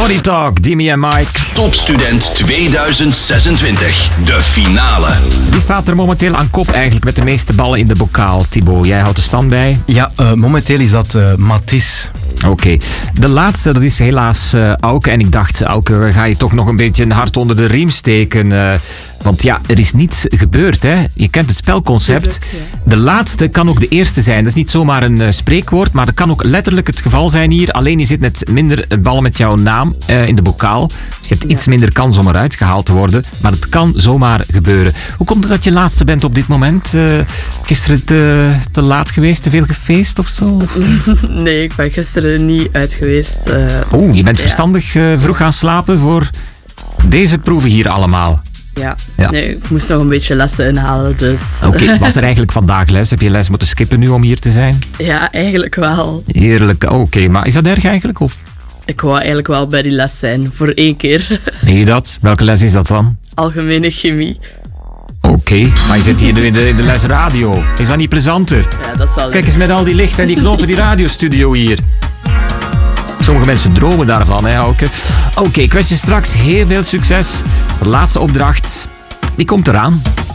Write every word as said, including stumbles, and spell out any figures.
Money Talk, Dimi en Mike. Topstudent tweeduizend zesentwintig, de finale. Wie staat er momenteel aan kop eigenlijk met de meeste ballen in de bokaal? Thibaut, jij houdt de stand bij. Ja, uh, momenteel is dat uh, Mathis. Oké. Okay. De laatste, dat is helaas uh, Auke. En ik dacht, Auke, ga je toch nog een beetje een hart onder de riem steken? Uh, want ja, er is niets gebeurd, hè. Je kent het spelconcept. De laatste kan ook de eerste zijn. Dat is niet zomaar een uh, spreekwoord, maar dat kan ook letterlijk het geval zijn hier. Alleen je zit met minder ballen met jouw naam uh, in de bokaal. Dus je hebt iets minder kans om eruit gehaald te worden. Maar het kan zomaar gebeuren. Hoe komt het dat je laatste bent op dit moment? Uh, gisteren te, te laat geweest? Te veel gefeest of zo? Nee, ik ben gisteren niet uit geweest. Uh, Oeh, je bent ja. verstandig uh, vroeg gaan slapen voor deze proeven hier allemaal. Ja, ja. Nee, ik moest nog een beetje lessen inhalen, dus... Oké, okay. Was er eigenlijk vandaag les? Heb je les moeten skippen nu om hier te zijn? Ja, eigenlijk wel. Heerlijk, oké. Okay. Maar is dat erg eigenlijk? Of? Ik wou eigenlijk wel bij die les zijn, voor één keer. Meen je dat? Welke les is dat dan? Algemene chemie. Oké, okay. Maar je zit hier in de, in de les radio. Is dat niet plezanter? Ja, dat is wel... Kijk eens met al die lichten en die knopen, die radiostudio hier. Sommige mensen dromen daarvan, hè, Auke. Oké, okay, kwestie straks. Heel veel succes. De laatste opdracht, die komt eraan.